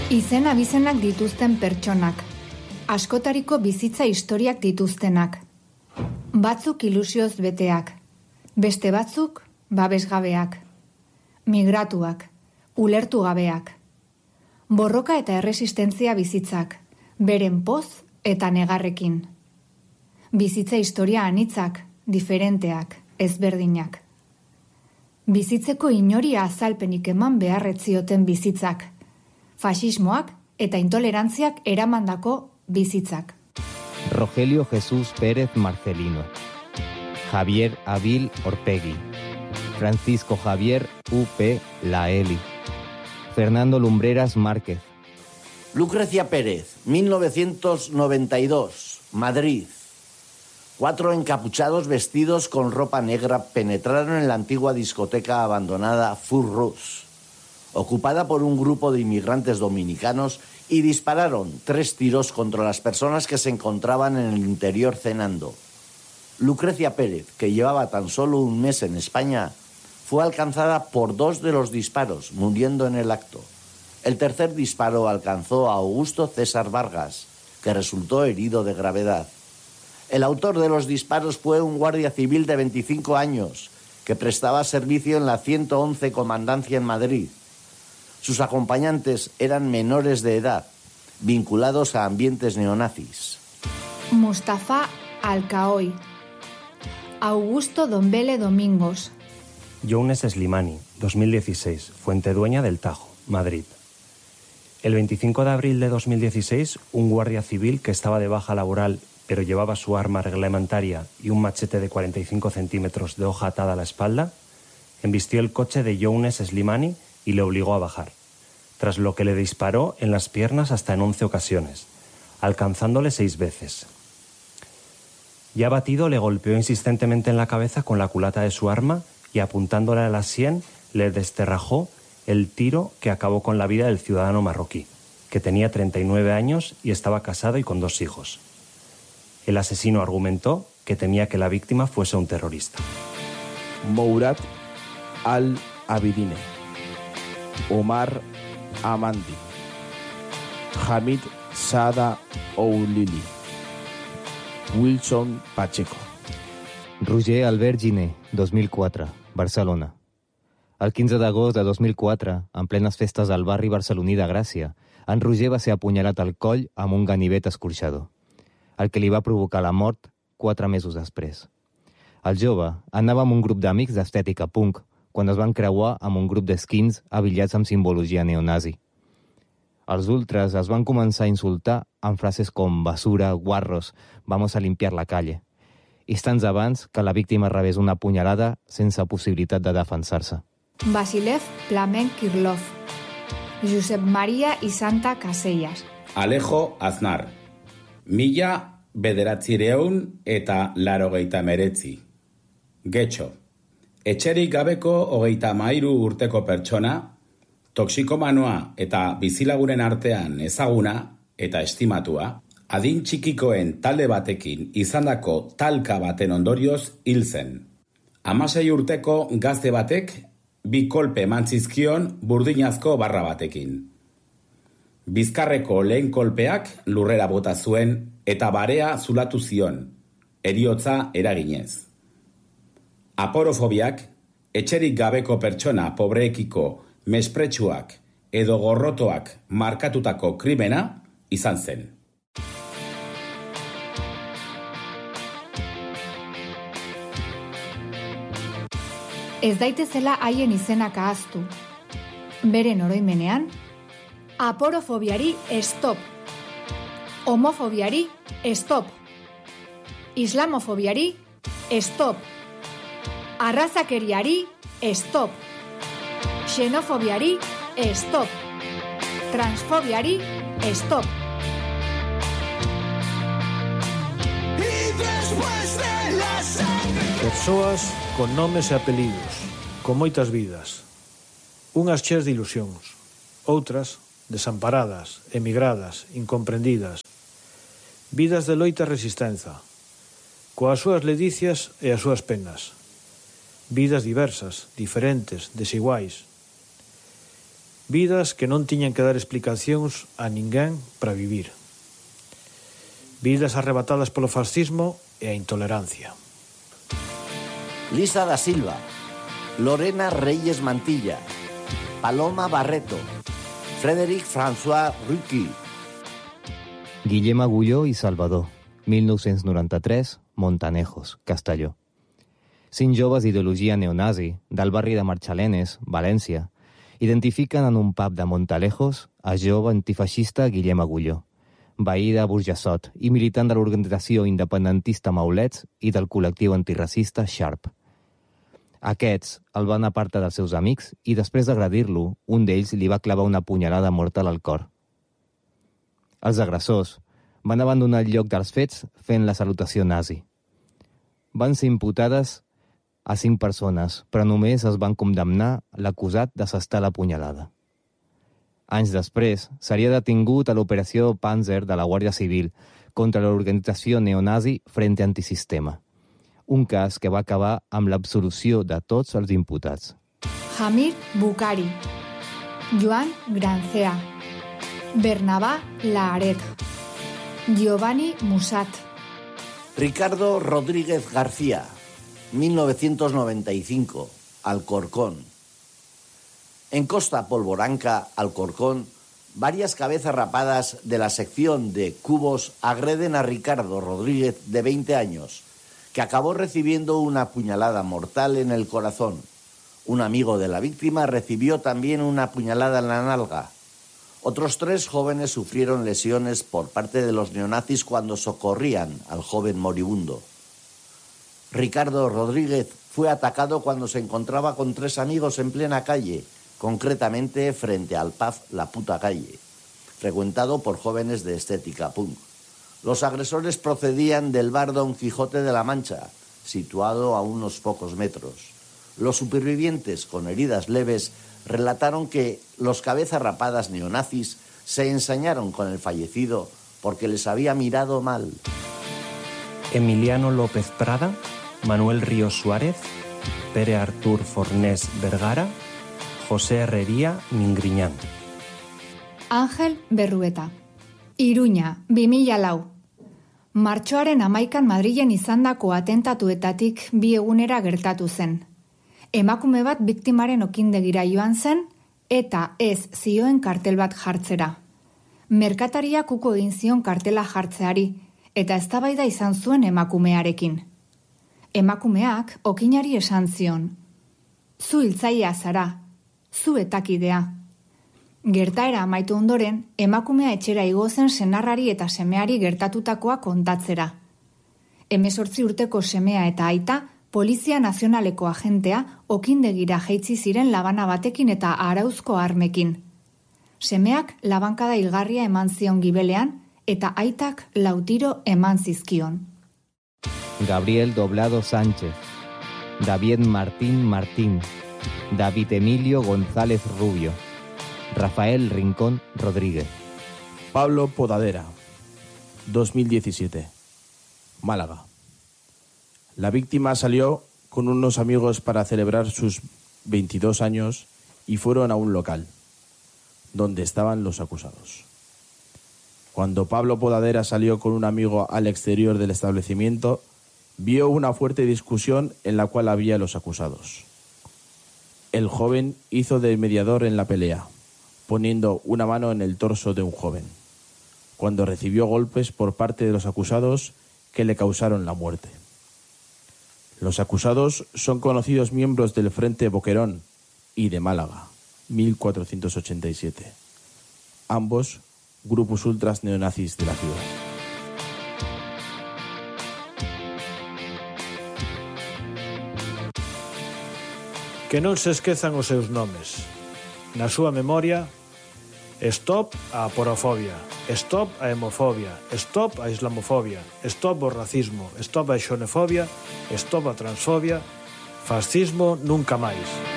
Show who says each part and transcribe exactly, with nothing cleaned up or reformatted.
Speaker 1: Izen abizenak dituzten pertsonak, askotariko bizitza historiak dituztenak, batzuk ilusioz beteak, beste batzuk babesgabeak, migratuak, ulertu gabeak, borroka eta erresistentzia bizitzak, beren poz eta negarrekin. Bizitza historia anitzak, diferenteak, ezberdinak. Bizitzeko inori azalpenik eman beharretzioten bizitzak, faxismoak eta intolerantziak eramandako bizitzak.
Speaker 2: Rogelio Jesús Pérez Marcelino, Javier Avil Orpegui, Francisco Javier U P Laeli, Fernando Lumbreras Márquez.
Speaker 3: Lucrecia Pérez, mil novecientos noventa y dos, Madrid. Cuatro encapuchados vestidos con ropa negra penetraron en la antigua discoteca abandonada Fur Rus, ocupada por un grupo de inmigrantes dominicanos, y dispararon tres tiros contra las personas que se encontraban en el interior cenando. Lucrecia Pérez, que llevaba tan solo un mes en España, fue alcanzada por dos de los disparos, muriendo en el acto. El tercer disparo alcanzó a Augusto César Vargas, que resultó herido de gravedad. El autor de los disparos fue un guardia civil de veinticinco años, que prestaba servicio en la ciento once Comandancia en Madrid. Sus acompañantes eran menores de edad, vinculados a ambientes neonazis.
Speaker 1: Mustafa Alcaoy, Augusto Dombele Domingos,
Speaker 4: Younes Slimani, dos mil dieciséis, Fuentedueña del Tajo, Madrid. El veinticinco de abril de dos mil dieciséis, un guardia civil que estaba de baja laboral pero llevaba su arma reglamentaria y un machete de cuarenta y cinco centímetros de hoja atada a la espalda, embistió el coche de Younes Slimani y le obligó a bajar, tras lo que le disparó en las piernas hasta en once ocasiones, alcanzándole seis veces. Ya abatido, le golpeó insistentemente en la cabeza con la culata de su arma y apuntándole a la sien le desterrajó el tiro que acabó con la vida del ciudadano marroquí, que tenía treinta y nueve años y estaba casado y con dos hijos. El asesino argumentó que temía que la víctima fuese un terrorista.
Speaker 5: Mourad Al-Abidine, Omar Amandi, Hamid Sada Oulili, Wilson Pacheco.
Speaker 2: Roger Albert Giné, dos mil quatre, Barcelona. El quinze d'agost de dos mil quatre, en plenes festes al barri barceloní de Gràcia, en Roger va ser apunyalat al coll amb un ganivet escorxador, el que li va provocar la mort quatre mesos després. El jove anava amb un grup d'amics d'estètica punk quan es van creuar amb un grup d'skins abillats amb simbologia neonazi. Els ultras es van començar a insultar amb frases com basura, guarros, vamos a limpiar la calle, instants abans que la víctima rebés una punyalada sense possibilitat de defensar-se.
Speaker 1: Vasilev Plamen Kirlov, Josep Maria i Santa Casellas,
Speaker 6: Alejo Aznar, mila bederatzireun eta larogeita meretzi. Getxo, etxerik gabeko hogeita hamairu urteko pertsona, toxikomanoa eta bizilagunen artean ezaguna eta estimatua, adin txikikoen talde batekin izandako talka baten ondorioz hil zen. Hamasei urteko gazte batek bi kolpe eman zizkion burdinazko barra batekin. Bizkarreko lehen kolpeak lurrera bota zuen eta barea zulatu zion, heriotza eraginez. Aporofobiak, etxerik gabeko pertsona pobreekiko mespretsuak edo gorrotoak markatutako krimena izan zen.
Speaker 1: ez daitezela haien izenak ahaztu. Beren oroimenean, aporofobiari stop, homofobiari stop, islamofobiari stop, arrazakeriari stop, xenofobiari stop, transfobiari stop.
Speaker 7: Persoas con nomes e apelidos, con moitas vidas. Unhas cheas de ilusións, outras desamparadas, emigradas, incomprendidas. Vidas de loita e resistenza, coas súas ledicias e as súas penas. Vidas diversas, diferentes, desiguais. Vidas que non tiñan que dar explicacións a ninguén para vivir. Vidas arrebatadas polo fascismo e a intolerancia.
Speaker 3: Lisa da Silva, Lorena Reyes Mantilla, Paloma Barreto, Frederic François Ruqui.
Speaker 2: Guillem Agulló i Salvador, mil nou-cents noranta-tres, Montanejos, Castelló. Cinc joves d'ideologia neonazi del barri de Marxalenes, València, identifiquen en un pub de Montalejos a jove antifeixista Guillem Agulló, veí de Burjassot i militant de l'organització independentista Maulets i del col·lectiu antiracista Sharp. Aquests el van apartar dels seus amics i després d'agredir-lo, un d'ells li va clavar una punyalada mortal al cor. Els agressors van abandonar el lloc dels fets fent la salutació nazi. Van ser imputades a cinc persones, però només es van condemnar l'acusat d'assestar la punyalada. Anys després, seria detingut a l'operació Panzer de la Guàrdia Civil contra l'organització neonazi Frente Antisistema, un cas que va acabar amb l'absolució de tots els imputats.
Speaker 1: Jamir Bucari, Joan Grancea, Bernabá Laaret, Giovanni Musat,
Speaker 3: Ricardo Rodríguez García, mil novecientos noventa y cinco, Alcorcón. En Costa Polvoranca, Alcorcón, varias cabezas rapadas de la sección de Cubos agreden a Ricardo Rodríguez, de veinte años, que acabó recibiendo una puñalada mortal en el corazón. Un amigo de la víctima recibió también una puñalada en la nalga. Otros tres jóvenes sufrieron lesiones por parte de los neonazis cuando socorrían al joven moribundo. Ricardo Rodríguez fue atacado cuando se encontraba con tres amigos en plena calle, concretamente frente al pub La Puta Calle, frecuentado por jóvenes de estética punk. Los agresores procedían del bar Don Quijote de la Mancha, situado a unos pocos metros. Los supervivientes con heridas leves relataron que los cabezas rapadas neonazis se ensañaron con el fallecido porque les había mirado mal.
Speaker 4: Emiliano López Prada, Manuel Ríos Suárez, Pere Artur Fornés Vergara, José Herrería Mingriñán.
Speaker 1: Ángel Berrueta, Iruña, bi mila lau. Martxoaren hamaikan Madrilen izandako atentatuetatik bi egunera gertatu zen. Emakume bat biktimaren okindegira joan zen eta ez zioen kartel bat jartzera. Merkatariak uko egin zion kartela jartzeari eta eztabaida izan zuen emakumearekin. Emakumeak okinari esan zion: zu hiltzailea zara, zu etakidea. Gertaera amaitu ondoren, emakumea etxera igo zen senarrari eta semeari gertatutakoa kontatzera. Hemezortzi urteko semea eta aita, Polizia Nazionaleko agentea okindegira jaitsi ziren labana batekin eta arauzko armekin. Semeak labankada hilgarria eman zion gibelean eta aitak lautiro eman zizkion.
Speaker 2: Gabriel Doblado Sánchez, David Martín Martín, David Emilio González Rubio, Rafael Rincón Rodríguez.
Speaker 5: Pablo Podadera, dos mil diecisiete, Málaga. La víctima salió con unos amigos para celebrar sus veintidós años y fueron a un local, donde estaban los acusados. Cuando Pablo Podadera salió con un amigo al exterior del establecimiento, vio una fuerte discusión en la cual había los acusados. El joven hizo de mediador en la pelea, poniendo una mano en el torso de un joven, cuando recibió golpes por parte de los acusados que le causaron la muerte. Los acusados son conocidos miembros del Frente Boquerón y de Málaga, mil cuatrocientos ochenta y siete, ambos grupos ultras neonazis de la ciudad.
Speaker 7: Que non se esquezan os seus nomes. Na súa memoria, stop a porofobia, stop a hemofobia, stop a islamofobia, stop ao racismo, stop a xenofobia, stop a transfobia, fascismo nunca máis.